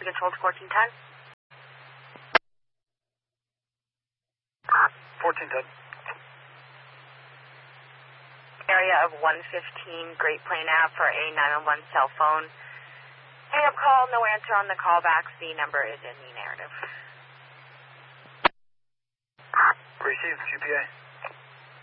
Traffic control to 1410. 1410. Area of 115 Great Plain Ave for a 911 cell phone. Hang up call, no answer on the callbacks. The number is in the narrative. Received, GPA.